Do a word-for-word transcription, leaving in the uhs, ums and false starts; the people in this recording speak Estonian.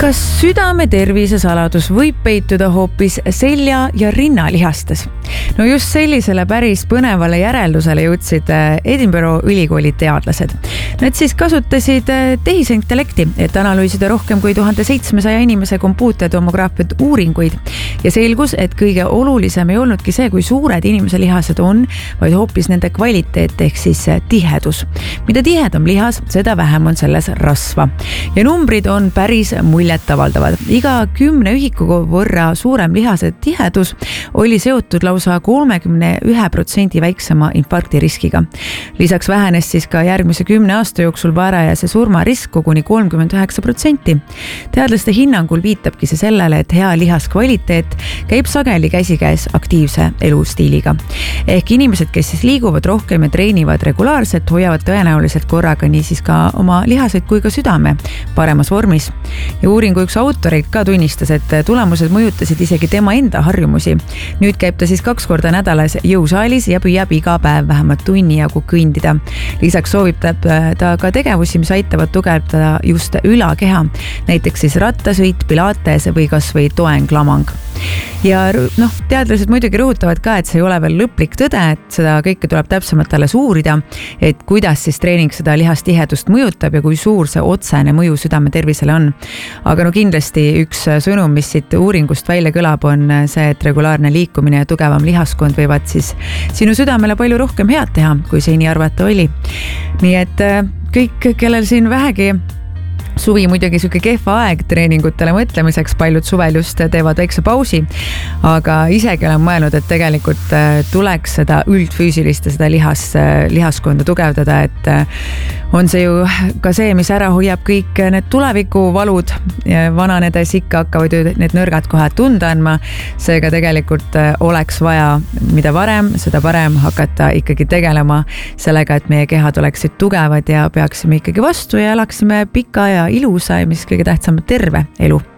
Kas südame tervise saladus võib peituda hoopis selja- ja rinnalihastes? No just sellisele päris põnevale järeldusele jõudsid Edinburgh ülikooli teadlased. Nad siis kasutasid tehisintellekti, et analüüsida rohkem kui tuhande seitsmesaja inimese kompuutertomograafiat uuringuid. Ja selgus, et kõige olulisem ei olnudki see, kui suured inimese lihased on, vaid hoopis nende kvaliteet ehk siis tihedus. Mida tihedam lihas, seda vähem on selles rasva. Ja numbrid on päris muljetavaldavad. Iga kümne ühiku võrra suurem lihase tihedus oli seotud lausa kolmekümne ühe protsendi väiksema infarkti riskiga. Lisaks vähenes siis ka järgmise kümne aasta jooksul varajase surmarisk koguni kolmkümmend üheksa protsenti. Teadlaste hinnangul viitabki see sellele, et hea lihaskvaliteet käib sageli käsikäes aktiivse elustiiliga. Ehk inimesed, kes siis liiguvad rohkem ja treenivad regulaarselt, hoiavad tõenäoliselt korraga nii siis ka oma lihaseid kui ka südame paremas vormis. Ja uuringu üks autoreid ka tunnistas, et tulemused mõjutasid isegi tema enda harjumusi. Nüüd käib ta siis kaks korda nädalas jõusaalis ja püüab iga päev vähemalt tunni jagu kõndida. Lisaks soovitab ta ka tegevusi, mis aitavad tugevdada just ülakeha. Näiteks siis rattasõit, pilates või kas või toenglamang. Ja noh, teadlased muidugi rõhutavad ka, et see ei ole veel lõplik tõde, et seda kõike tuleb täpsemalt alles uurida, et kuidas siis treening seda lihastihedust mõjutab ja kui suur see otsene mõju südame tervisele on. Aga no kindlasti üks sõnum, mis siit uuringust välja kõlab, on see, et regulaarne liikumine ja tugevam lihaskond võivad siis sinu südamele palju rohkem head teha, kui seni arvata oli. Nii et kõik, kellel siin vähegi suvi muidugi süke kehva aeg treeningutele mõtlemiseks, paljud suvel just teevad väikse pausi, aga isegi olen mõelnud, et tegelikult tuleks seda üldfüüsilist ja seda lihas, lihaskonda tugevdada, et on see ju ka see, mis ära hoiab kõik need tulevikuvalud ja vananedes ikka hakkavad ju need nõrgad kohad tunda andma, seega tegelikult oleks vaja mida varem, seda parem hakata ikkagi tegelema sellega, et meie kehad oleksid tugevad ja peaksime ikkagi vastu ja elaksime pika ja ilusa ja mis kõige tähtsam terve elu.